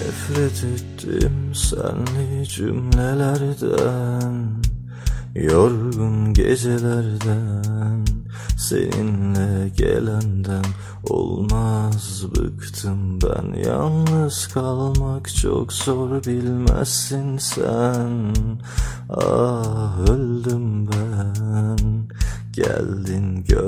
Nefret ettim senli cümlelerden, yorgun gecelerden, seninle gelenden. Olmaz, bıktım ben, yalnız kalmak çok zor, bilmezsin sen. Ah, öldüm ben, geldin